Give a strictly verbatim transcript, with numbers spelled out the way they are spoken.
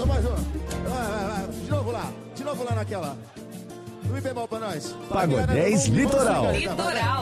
uma, mais uma. Vai, vai, vai. De novo lá. De novo lá naquela. Um bemol pra nós. Pagodez Litoral. Litoral.